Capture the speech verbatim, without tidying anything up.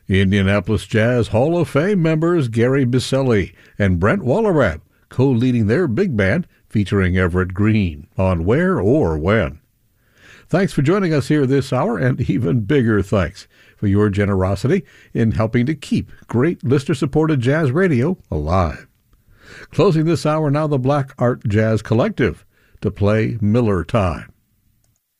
Indianapolis Jazz Hall of Fame members Gary Biselli and Brent Wallerab co-leading their big band featuring Everett Green on Where or When. Thanks for joining us here this hour, and even bigger thanks for your generosity in helping to keep great listener-supported jazz radio alive. Closing this hour now, the Black Art Jazz Collective to play Miller Time.